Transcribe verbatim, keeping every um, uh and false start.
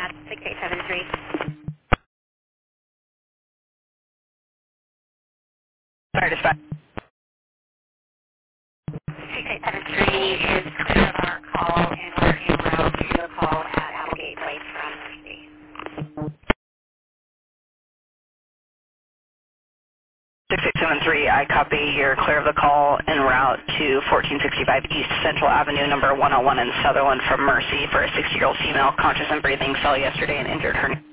at six eight seven three. Sorry, dispatch. six eight seven three is clear of our call and we're en route to a call at Applegate Place from Mercy. six eight seven three, I copy. You're clear of the call en route to fourteen sixty-five East Central Avenue, number one oh one in Sutherland from Mercy for a sixty-year-old female, conscious and breathing, fell yesterday and injured her.